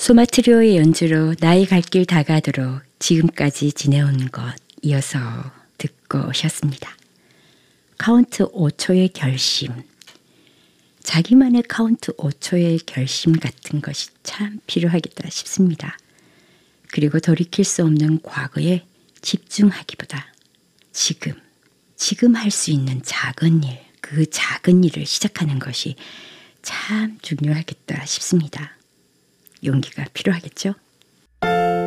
소마트리오의 연주로 나의 갈 길 다가도록 지금까지 지내온 것 이어서 듣고 오셨습니다. 카운트 5초의 결심. 자기만의 카운트 5초의 결심 같은 것이 참 필요하겠다 싶습니다. 그리고 돌이킬 수 없는 과거에 집중하기보다 지금 할 수 있는 작은 일, 그 작은 일을 시작하는 것이 참 중요하겠다 싶습니다. 용기가 필요하겠죠?